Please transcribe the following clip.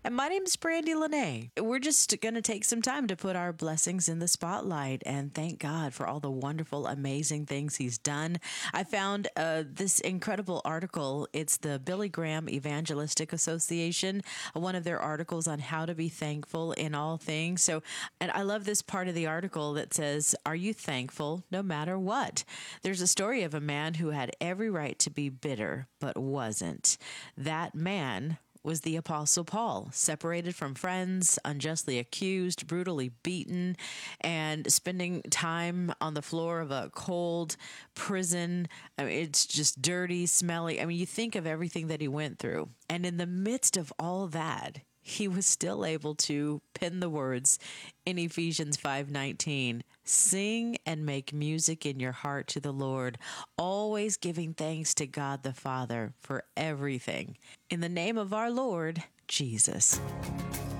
And my name is Brandy Lene. We're just going to take some time to put our blessings in the spotlight and thank God for all the wonderful, amazing things He's done. I found this incredible article. It's the Billy Graham Evangelistic Association, one of their articles on how to be thankful in all things. So, and I love this part of the article that says, "Are you thankful no matter what?" There's a story of a man who had every right to be bitter, but wasn't. That man was the Apostle Paul, separated from friends, unjustly accused, brutally beaten, and spending time on the floor of a cold prison. I mean, it's just dirty, smelly. I mean, you think of everything that he went through. And in the midst of all that, he was still able to pen the words in Ephesians 5:19, "Sing and make music in your heart to the Lord, always giving thanks to God the Father for everything, in the name of our Lord Jesus."